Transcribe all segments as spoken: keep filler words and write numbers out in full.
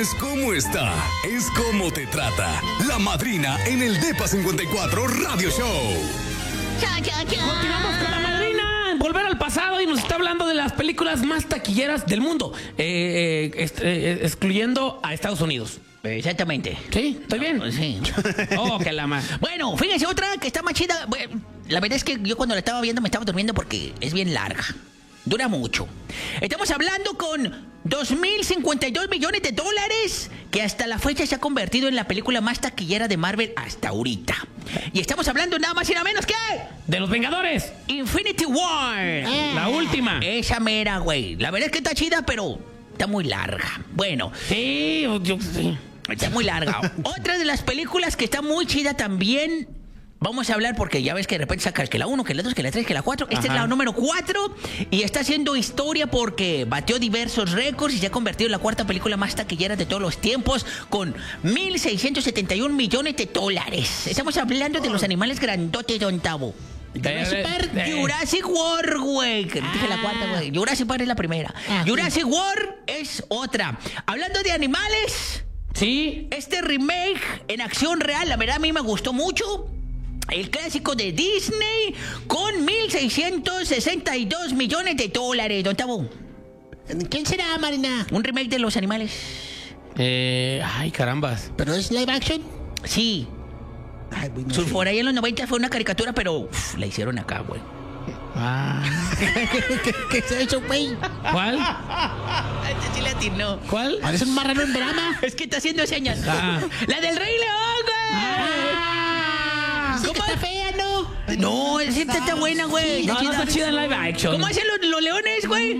es cómo está, es cómo te trata. La madrina en el Depa cincuenta y cuatro Radio Show. Cha, cha, cha. Continuamos con la madrina. Volver al pasado y nos está hablando de las películas más taquilleras del mundo, eh, eh, est- eh, excluyendo a Estados Unidos. Exactamente. ¿Sí? ¿Estoy bien? Sí. Oh, que la más. Bueno, fíjense otra que está más chida. Bueno, la verdad es que yo cuando la estaba viendo me estaba durmiendo porque es bien larga. Dura mucho. Estamos hablando con dos mil cincuenta y dos millones de dólares que hasta la fecha se ha convertido en la película más taquillera de Marvel hasta ahorita. Y estamos hablando nada más y nada menos que... De los Vengadores. Infinity War. La última. Esa mera, güey. La verdad es que está chida, pero está muy larga. Bueno, Sí, yo sí. está muy larga. Otra de las películas que está muy chida también. Vamos a hablar porque ya ves que de repente sacas que la uno, que la dos, que la tres, que la cuatro. Esta Ajá. es la número cuatro y está haciendo historia porque batió diversos récords y se ha convertido en la cuarta película más taquillera de todos los tiempos con mil seiscientos setenta y un millones de dólares. Estamos hablando de los animales grandotes, don Tavo. Jurassic Eh, Park, eh. Jurassic World, güey. Que dije la cuarta, güey. Jurassic Park es la primera. Ah, Jurassic World es otra. Hablando de animales, Sí. este remake en acción real, la verdad a mí me gustó mucho. El clásico de Disney con mil seiscientos sesenta y dos millones de dólares, don Tabo. ¿Quién será, Marina? Un remake de los animales. Eh, ay, carambas. ¿Pero es live action? Sí. Ay, güey, no Su- sé. Por ahí en los noventa fue una caricatura, pero uf, la hicieron acá, güey. Ah. ¿Qué, qué es eso, güey? ¿Cuál? Este sí le atinó. ¿Cuál? Parece un marrano en drama. Es que está haciendo señas. Ah. La del Rey León, güey. Sí, que ¿Cómo? está fea, ¿no? No, esa está, está buena, güey. No, no está chida en live action. ¿Cómo hacen los, los leones, güey?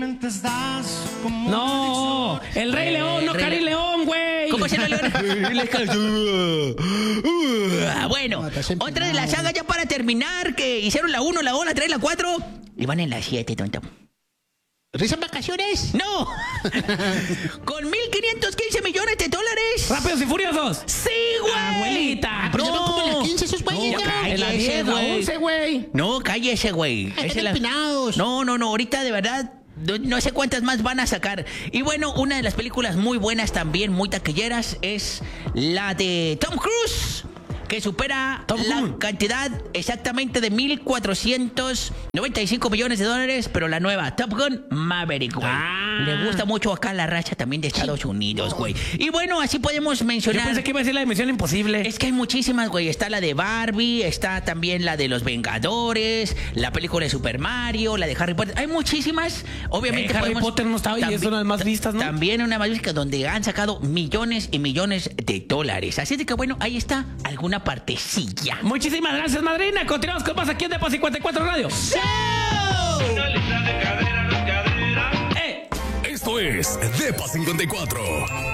No, el Rey Eh, León, no Rey Cari Le- León, güey. ¿Cómo hacen los leones? Ah, bueno, No, estás empinado. otra de las sagas ya para terminar, que hicieron la uno, la dos, la tres, la cuatro y van en la siete, tonto. ¿Risa en vacaciones? ¡No! Con mil quinientos quince millones de dólares. Rápidos y Furiosos. ¡Sí, güey! Abuelita. Pero ya van como en la quince esos güeyes, No, ¿no? cállese, En la diez, la güey. once, güey. No, cállese, güey. Ay, Esa es están la- empinados. No, no, no, ahorita de verdad no, no sé cuántas más van a sacar. Y bueno, una de las películas muy buenas también, muy taquilleras, es la de Tom Cruise, que supera Tom la Cruise. cantidad exactamente de mil cuatrocientos noventa y cinco millones de dólares, pero la nueva Top Gun Maverick, güey. Ah. Le gusta mucho acá la racha también de Estados Unidos, güey. Y bueno, así podemos Yo mencionar... pensé que iba a decir la Misión Imposible. Es que hay muchísimas, güey. Está la de Barbie, está también la de Los Vengadores, la película de Super Mario, la de Harry Potter. Hay muchísimas. Obviamente Eh, Harry podemos- Potter no estaba y es una de las más vistas, ¿no? También una más vistas donde han sacado millones y millones de dólares. Así de que bueno, ahí está alguna partecilla. Muchísimas gracias, madrina. Continuamos con más aquí en Depa cincuenta y cuatro Radio. ¡Eh! Esto es Depa cincuenta y cuatro.